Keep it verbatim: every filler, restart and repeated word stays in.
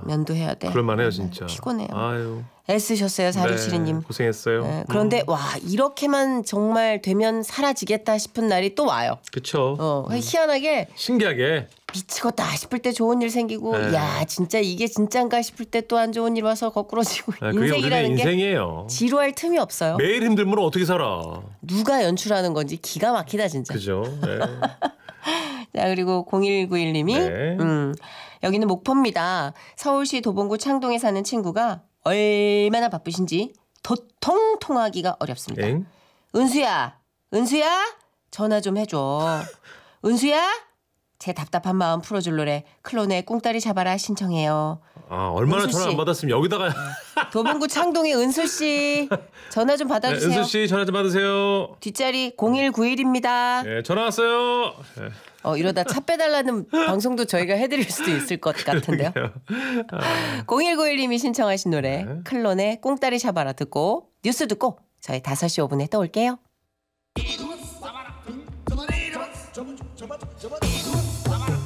면도해야 돼. 그럴만해요 진짜. 피곤해요. 아유. 애쓰셨어요 사육칠이 님. 네, 고생했어요. 네, 그런데 음. 와 이렇게만 정말 되면 사라지겠다 싶은 날이 또 와요. 그쵸. 어, 음. 희한하게 신기하게. 미치겠다 싶을 때 좋은 일 생기고 네. 야 진짜 이게 진짠가 싶을 때 또 안 좋은 일 와서 거꾸로지고 네, 그게 우리의 인생이라는 게 인생이에요. 지루할 틈이 없어요. 매일 힘들면 어떻게 살아. 누가 연출하는 건지 기가 막히다 진짜. 그죠. 네. 자 그리고 공일구일 님이 네. 음, 여기는 목포입니다. 서울시 도봉구 창동에 사는 친구가 얼마나 바쁘신지 도통 통하기가 어렵습니다. 엥? 은수야 은수야 전화 좀 해줘. 은수야 제 답답한 마음 풀어줄 노래 클론의 꿍따리 잡아라 신청해요. 아 얼마나 은수 전화 씨. 안 받았으면 여기다가. 도봉구 창동의 은수씨 전화 좀 네, 받아주세요. 은수 씨 전화 좀 받으세요. 뒷자리 공일구일입니다. 네, 전화 왔어요. 네. 어, 이러다 차 빼달라는 방송도 저희가 해드릴 수도 있을 것 같은데요. 아. 공일구일 님이 신청하신 노래 네. 클론의 꽁따리 샤바라 듣고 뉴스 듣고 저희 다섯 시 오 분에 또 올게요. 잡아라.